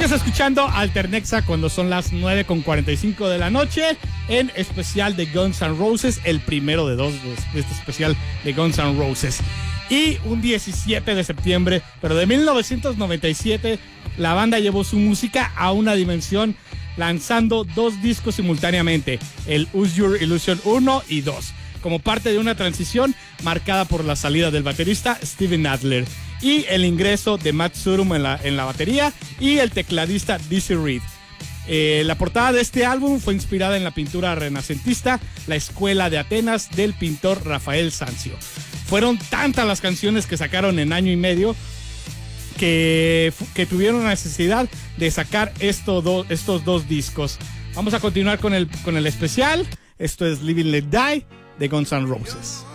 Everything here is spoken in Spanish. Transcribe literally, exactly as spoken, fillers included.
Sigues escuchando Alternexa cuando son las nueve con cuarenta y cinco de la noche en especial de Guns N' Roses, el primero de dos de este especial de Guns N' Roses. Y un diecisiete de septiembre, pero de mil novecientos noventa y siete, la banda llevó su música a una dimensión lanzando dos discos simultáneamente, el Use Your Illusion uno y dos, como parte de una transición marcada por la salida del baterista Steven Adler y el ingreso de Matt Sorum en la, en la batería y el tecladista Dizzy Reed. Eh, la portada de este álbum fue inspirada en la pintura renacentista La Escuela de Atenas del pintor Rafael Sanzio. Fueron tantas las canciones que sacaron en año y medio que, que tuvieron la necesidad de sacar estos, do, estos dos discos. Vamos a continuar con el, con el especial. Esto es Living Let Die de Guns N' Roses.